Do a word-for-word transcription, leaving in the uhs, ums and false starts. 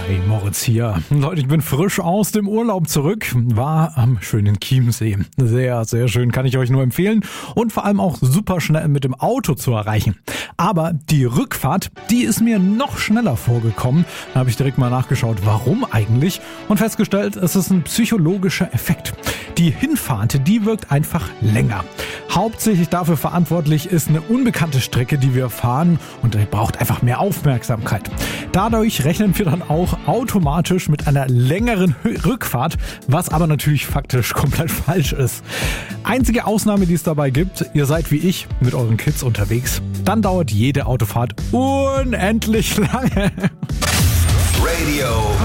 Hi, Moritz hier. Leute, ich bin frisch aus dem Urlaub zurück, war am schönen Chiemsee. Sehr, sehr schön, kann ich euch nur empfehlen und vor allem auch super schnell mit dem Auto zu erreichen. Aber die Rückfahrt, die ist mir noch schneller vorgekommen. Da habe ich direkt mal nachgeschaut, warum eigentlich und festgestellt, es ist ein psychologischer Effekt. Die Hinfahrt, die wirkt einfach länger. Hauptsächlich dafür verantwortlich ist eine unbekannte Strecke, die wir fahren und die braucht einfach mehr Aufmerksamkeit. Dadurch rechnen wir dann auch automatisch mit einer längeren Rückfahrt, was aber natürlich faktisch komplett falsch ist. Einzige Ausnahme, die es dabei gibt, ihr seid wie ich mit euren Kids unterwegs. Dann dauert jede Autofahrt unendlich lange. Radio